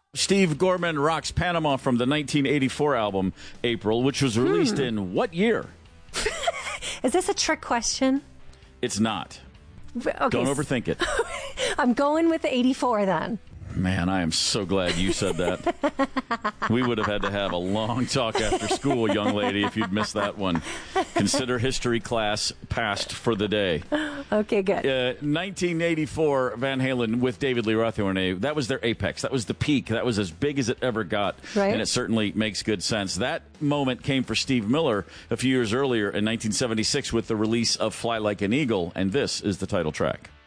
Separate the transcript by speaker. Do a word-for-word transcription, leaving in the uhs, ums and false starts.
Speaker 1: Steve Gorman rocks Panama from the nineteen eighty-four album April, which was released hmm. in what year?
Speaker 2: Is this a trick question?
Speaker 1: It's not.
Speaker 2: Okay.
Speaker 1: Don't overthink it.
Speaker 2: I'm going with the eighty-four then.
Speaker 1: Man, I am so glad you said that. We would have had to have a long talk after school, young lady, if you'd missed that one. Consider history class passed for the day.
Speaker 2: Okay, good.
Speaker 1: Uh, nineteen eighty-four, Van Halen with David Lee Roth. That was their apex. That was the peak. That was as big as it ever got.
Speaker 2: Right.
Speaker 1: And it certainly makes good sense. That moment came for Steve Miller a few years earlier in nineteen seventy-six with the release of Fly Like an Eagle, and this is the title track.